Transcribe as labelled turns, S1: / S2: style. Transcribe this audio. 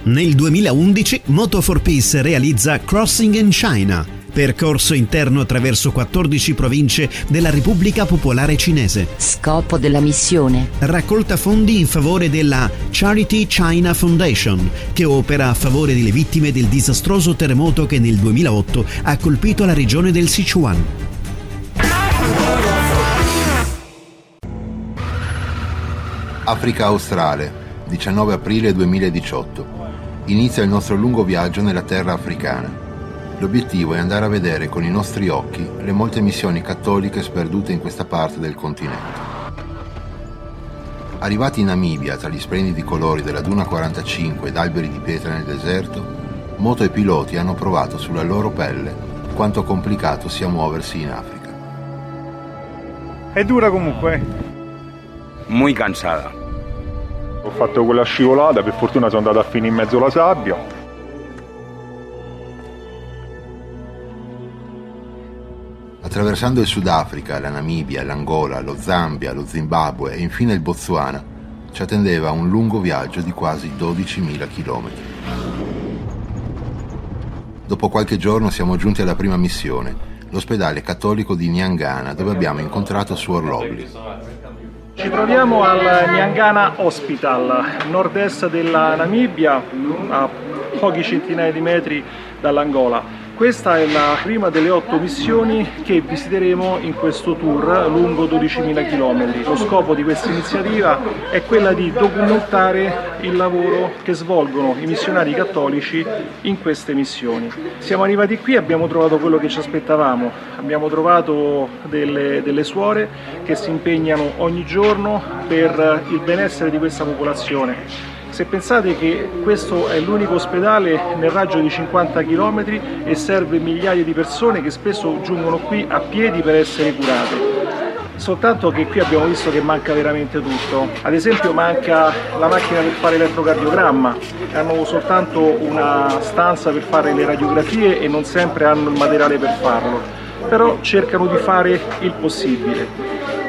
S1: Nel 2011 Moto4Peace realizza Crossing in China, percorso interno attraverso 14 province della Repubblica Popolare Cinese.
S2: Scopo della missione:
S1: raccolta fondi in favore della Charity China Foundation, che opera a favore delle vittime del disastroso terremoto che nel 2008 ha colpito la regione del Sichuan.
S3: Africa australe, 19 aprile 2018. Inizia il nostro lungo viaggio nella terra africana. L'obiettivo è andare a vedere con i nostri occhi le molte missioni cattoliche sperdute in questa parte del continente. Arrivati in Namibia, tra gli splendidi colori della Duna 45 ed alberi di pietra nel deserto, moto e piloti hanno provato sulla loro pelle quanto complicato sia muoversi in Africa.
S4: È dura comunque?
S5: Muy cansada.
S4: Ho fatto quella scivolata, per fortuna sono andato a finire in mezzo alla sabbia.
S3: Attraversando il Sudafrica, la Namibia, l'Angola, lo Zambia, lo Zimbabwe e infine il Botswana, ci attendeva un lungo viaggio di quasi 12.000 chilometri. Dopo qualche giorno siamo giunti alla prima missione, l'ospedale cattolico di Nyangana, dove abbiamo incontrato Suor Lovely.
S6: Ci troviamo al Nyangana Hospital, nord-est della Namibia, a pochi centinaia di metri dall'Angola. Questa è la prima delle 8 missioni che visiteremo in questo tour lungo 12.000 km. Lo scopo di questa iniziativa è quella di documentare il lavoro che svolgono i missionari cattolici in queste missioni. Siamo arrivati qui e abbiamo trovato quello che ci aspettavamo. Abbiamo trovato delle suore che si impegnano ogni giorno per il benessere di questa popolazione. Se pensate che questo è l'unico ospedale nel raggio di 50 km e serve migliaia di persone che spesso giungono qui a piedi per essere curate. Soltanto che qui abbiamo visto che manca veramente tutto. Ad esempio manca la macchina per fare l'elettrocardiogramma, hanno soltanto una stanza per fare le radiografie e non sempre hanno il materiale per farlo, però cercano di fare il possibile.